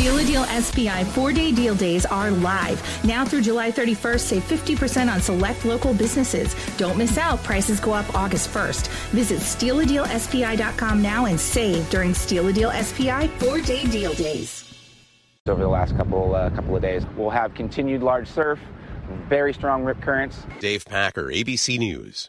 Steal a Deal SPI 4-day deal days are live. Now through July 31st, save 50% on select local businesses. Don't miss out. Prices go up August 1st. Visit StealADealSPI.com now and save during Steal a Deal SPI 4-day deal days. Over the last couple of days, we'll have continued large surf, very strong rip currents. Dave Packer, ABC News.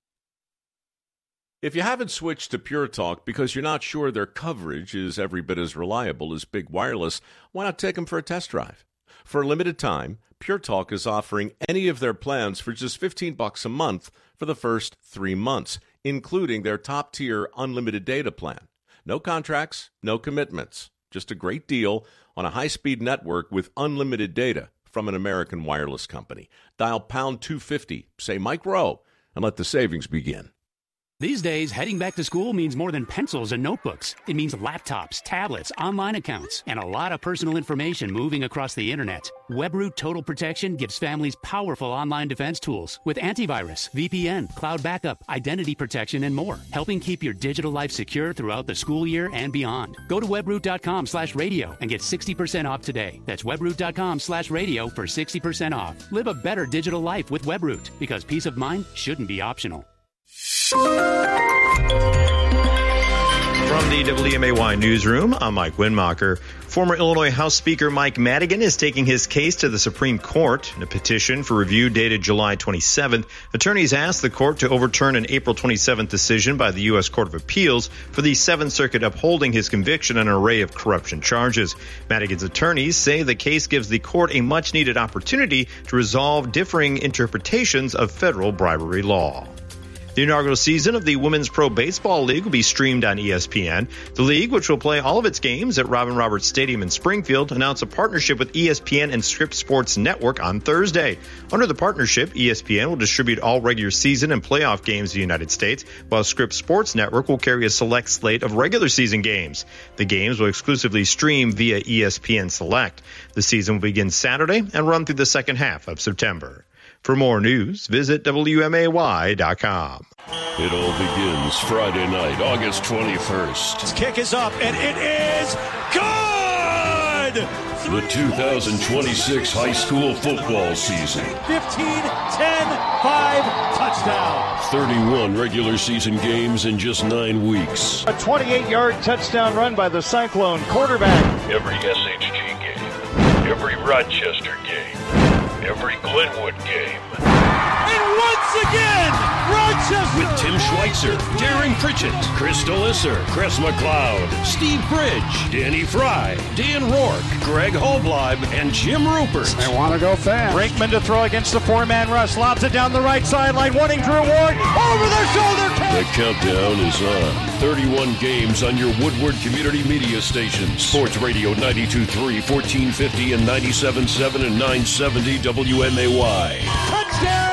If you haven't switched to Pure Talk because you're not sure their coverage is every bit as reliable as Big Wireless, why not take them for a test drive? For a limited time, Pure Talk is offering any of their plans for just $15 a month for the first 3 months, including their top-tier unlimited data plan. No contracts, no commitments. Just a great deal on a high-speed network with unlimited data from an American wireless company. Dial pound 250, say Mike Rowe, and let the savings begin. These days, heading back to school means more than pencils and notebooks. It means laptops, tablets, online accounts, and a lot of personal information moving across the internet. WebRoot Total Protection gives families powerful online defense tools with antivirus, VPN, cloud backup, identity protection, and more, helping keep your digital life secure throughout the school year and beyond. Go to webroot.com/radio and get 60% off today. That's webroot.com/radio for 60% off. Live a better digital life with WebRoot, because peace of mind shouldn't be optional. From the WMAY newsroom, I'm Mike Winmacher. Former Illinois House Speaker Mike Madigan is taking his case to the Supreme Court. In a petition for review dated July 27th, attorneys asked the court to overturn an April 27th decision by the U.S. Court of Appeals for the Seventh Circuit upholding his conviction on an array of corruption charges. Madigan's attorneys say the case gives the court a much-needed opportunity to resolve differing interpretations of federal bribery law. The inaugural season of the Women's Pro Baseball League will be streamed on ESPN. The league, which will play all of its games at Robin Roberts Stadium in Springfield, announced a partnership with ESPN and Scripps Sports Network on Thursday. Under the partnership, ESPN will distribute all regular season and playoff games in the United States, while Scripps Sports Network will carry a select slate of regular season games. The games will exclusively stream via ESPN Select. The season will begin Saturday and run through the second half of September. For more news, visit WMAY.com. It all begins Friday night, August 21st. This kick is up, and it is good! The 2026 high school football season. 15-10-5 touchdown. 31 regular season games in just 9 weeks. A 28-yard touchdown run by the Cyclone quarterback. Every SHG game, every Rochester game, every Glenwood game. And once again, Rochester! With Tim Schweitzer, Darren Pritchett, Chris Delisser, Chris McLeod, Steve Bridge, Danny Fry, Dan Rourke, Greg Holbleib, and Jim Rupert. They want to go fast. Brinkman to throw against the four-man rush. Lobs it down the right sideline, wanting Drew Ward. Over their shoulder catch! The countdown is on. 31 games on your Woodward Community Media station. Sports Radio 92.3, 1450, and 97.7 and 970 WMAY. Touchdown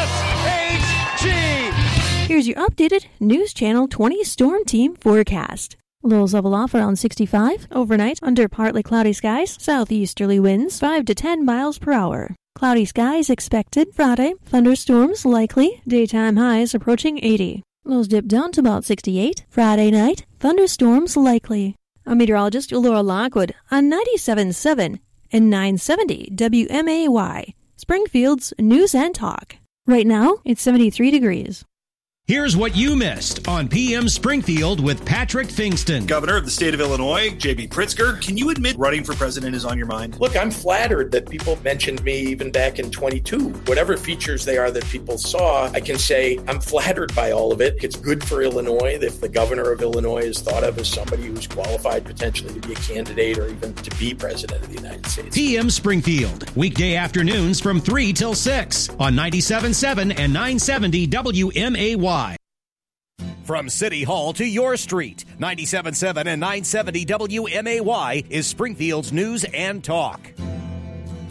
SHG! Here's your updated News Channel 20 Storm Team forecast. Lows level off around 65. Overnight, under partly cloudy skies. Southeasterly winds 5 to 10 miles per hour. Cloudy skies expected Friday. Thunderstorms likely. Daytime highs approaching 80. Lows dip down to about 68. Friday night, thunderstorms likely. I'm meteorologist Laura Lockwood on 97.7 and 970 WMAY. Springfield's News and Talk. Right now, it's 73 degrees. Here's what you missed on PM Springfield with Patrick Fingston. Governor of the state of Illinois, J.B. Pritzker, can you admit running for president is on your mind? Look, I'm flattered that people mentioned me even back in 22. Whatever features they are that people saw, I can say I'm flattered by all of it. It's good for Illinois if the governor of Illinois is thought of as somebody who's qualified potentially to be a candidate or even to be president of the United States. PM Springfield, weekday afternoons from 3 till 6 on 97.7 and 970 WMAY. From City Hall to your street, 97.7 and 970 WMAY is Springfield's News and Talk.